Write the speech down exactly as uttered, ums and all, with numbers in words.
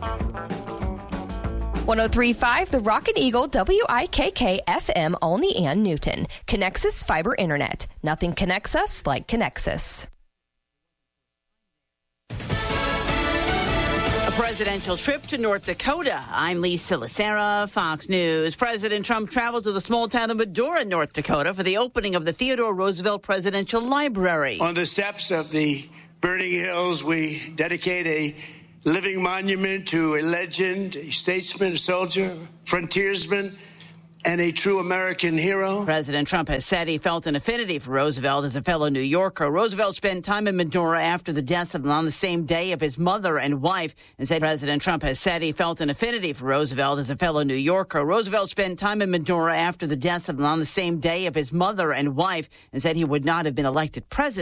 one oh three point five The Rockin' Eagle, W I K K F M, Olney and Newton. Connexus Fiber Internet. Nothing connects us like Connexus. A presidential trip to North Dakota. I'm Lisa Lacera, Fox News. President Trump traveled to the small town of Medora, North Dakota, for the opening of the Theodore Roosevelt Presidential Library. On the steps of the burning hills, we dedicate a living monument to a legend, a statesman, a soldier, frontiersman, and a true American hero. President Trump has said he felt an affinity for Roosevelt as a fellow New Yorker. Roosevelt spent time in Medora after the death of, on the same day of his mother and wife, and said President Trump has said he felt an affinity for Roosevelt as a fellow New Yorker. Roosevelt spent time in Medora after the death of, on the same day of his mother and wife, and said he would not have been elected president